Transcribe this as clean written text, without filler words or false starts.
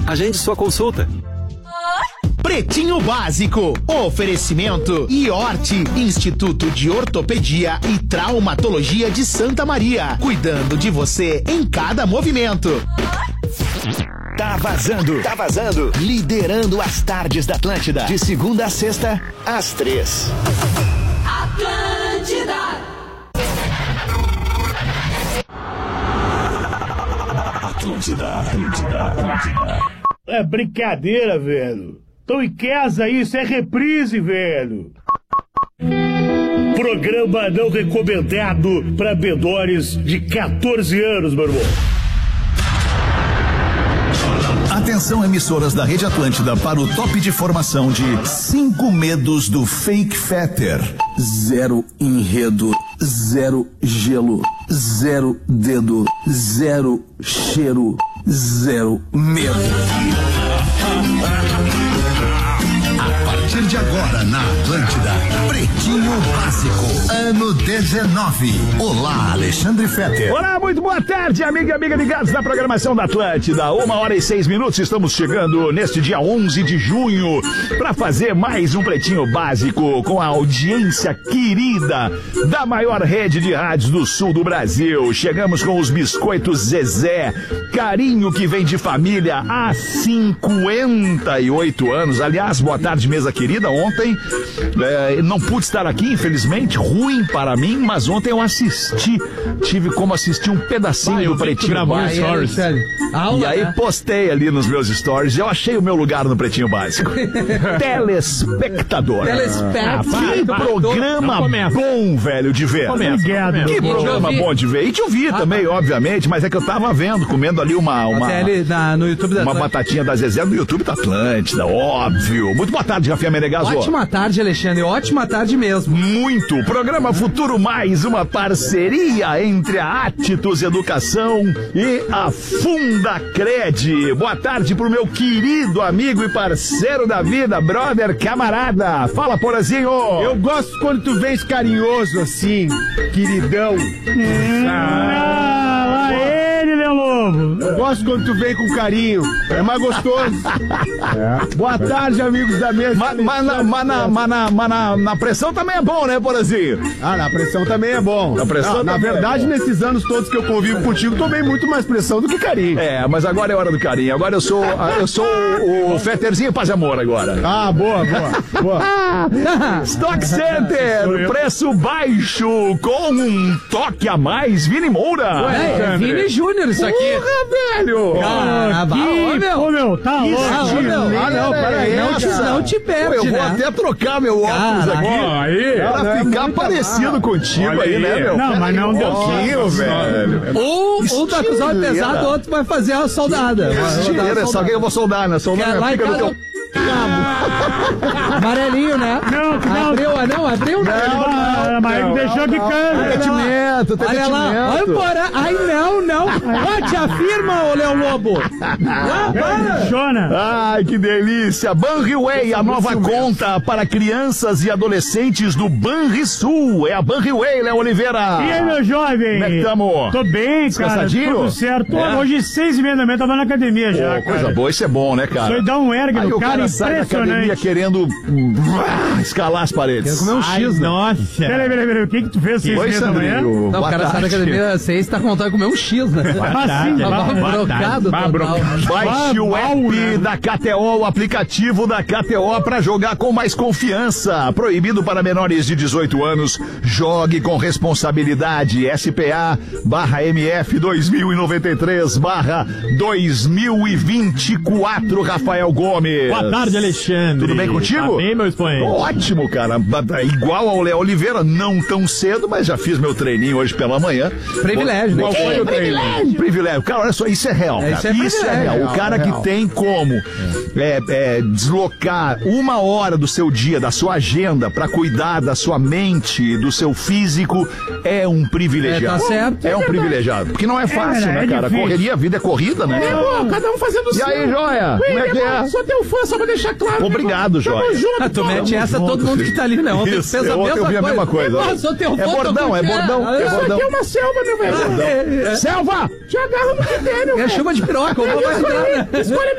Agende sua consulta. Pretinho Básico. Oferecimento IORT, Instituto de Ortopedia e Traumatologia de Santa Maria. Cuidando de você em cada movimento. Tá vazando. Tá vazando. Liderando as tardes da Atlântida. De segunda a sexta, às 3. Atlântida. Atlântida. É brincadeira, velho. Estão em casa, isso é reprise, velho. Programa não recomendado para menores de 14 anos, meu irmão. Atenção, emissoras da Rede Atlântida, para o top de formação de 5 medos do Fake Fetter. 0 enredo, 0 gelo, 0 dedo, 0 cheiro, 0 medo. A partir de agora na Atlântida, Pretinho Básico, ano 19. Olá, Alexandre Fetter. Olá, muito boa tarde, amiga e amiga ligados na programação da Atlântida. 1h06, estamos chegando neste dia 11 de junho para fazer mais um Pretinho Básico com a audiência querida da maior rede de rádios do sul do Brasil. Chegamos com os biscoitos Zezé, carinho que vem de família há 58 anos. Aliás, boa tarde, mesa querida. Ontem não pude estar aqui, infelizmente, ruim para mim, mas ontem eu tive como assistir um pedacinho do Pretinho Básico. E aí postei ali nos meus stories, eu achei o meu lugar no Pretinho Básico. Telespectador. Que programa bom, velho, de ver. Que programa bom de ver. E te ouvir também, obviamente, mas é que eu tava vendo, comendo ali no YouTube uma batatinha da Zezé no YouTube da Atlântida, óbvio. Muito boa tarde, Rafinha Menegaso. Ótima tarde, Alexandre, ótima tarde mesmo. Muito. Programa Futuro Mais, uma parceria entre a Atitus Educação e a Fundacred. Boa tarde pro meu querido amigo e parceiro da vida, brother, camarada. Fala, Porazinho. Eu gosto quando tu vens carinhoso assim, queridão. Lá ele, meu lobo. Eu gosto quando tu vem com carinho. É mais gostoso. Boa tarde, amigos da mesa. Mas na pressão também é bom, né, Porazinho? Na pressão também é bom. Na verdade, nesses anos todos que eu convivo contigo, tomei muito mais pressão do que carinho. Mas agora é hora do carinho. Agora eu sou o Fetterzinho Paz e Amor agora. Boa. Stock Center, preço baixo com um toque a mais, Vini Moura. É Vini Júnior isso aqui. Porra, velho. Meu, tá louco. Peraí. Não te perde, eu vou até trocar meu óculos aqui pra ficar parecido contigo aí, né, meu? Não, mas não deu pouquinho, velho. Um tá com os olhos pesados, o outro vai fazer a soldada. Só que eu vou soldar, né? Soldar lá fica no teu... Amarelinho, né? Abriu, não. Mas deixou que cana. Olha lá, olha o Porã. Ai, não. Te afirma, ô Leão Lobo. Ai, que delícia. Banriway, a nova conta para crianças e adolescentes do Banrisul. É a Banriway, Léo Oliveira. E aí, meu jovem? Como é que tamo? Tô bem, cara. Tudo certo. Hoje, 6h30 da manhã, tava na academia já, coisa boa, isso é bom, né, cara? Isso aí dá um ergue no cara sai da academia querendo escalar as paredes. Quero comer um X, né? Nossa. Peraí. O que tu fez 6h30 da manhã? Não, o cara sai da academia 6 tá contando comer um X, né? Brocado total. Baixe o app da KTO, o aplicativo da KTO pra jogar com mais confiança. Proibido para menores de 18 anos. Jogue com responsabilidade. SPA/MF 2093/2024. Rafael Gomes. Boa tarde, Alexandre. Tudo bem contigo? Tá bem, meu espanhol. Ótimo, cara. Igual ao Léo Oliveira, não tão cedo, mas já fiz meu treininho hoje pela manhã. Privilégio, né? Qual foi o treino? Privilégio. Cara, olha só, isso é real, cara. Isso é real. O cara que tem como deslocar 1 hora do seu dia, da sua agenda, pra cuidar da sua mente, do seu físico, é um privilegiado. Tá certo. É um privilegiado. Porque não é fácil, né, cara? Difícil. Correria, a vida é corrida, né? Cada um fazendo o seu. E aí, Joia? Como é que é? Sou teu fã, só pra deixar claro. Obrigado, Joia. Tu mete essa, todo mundo que tá ali, né? Ontem fez a mesma coisa. Sou teu fã. É bordão. Isso aqui é uma selva, meu velho. Selva! Te agarra no critério. É chuva de piroca. Escolhe